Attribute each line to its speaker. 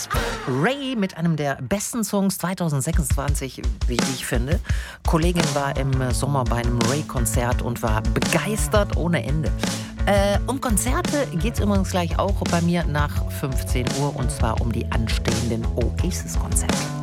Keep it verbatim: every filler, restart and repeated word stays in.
Speaker 1: Ray mit einem der besten Songs zwanzig sechsundzwanzig, wie ich finde. Kollegin war im Sommer bei einem Ray-Konzert und war begeistert ohne Ende. Äh, um Konzerte geht es übrigens gleich auch bei mir nach fünfzehn Uhr, und zwar um die anstehenden Oasis-Konzerte.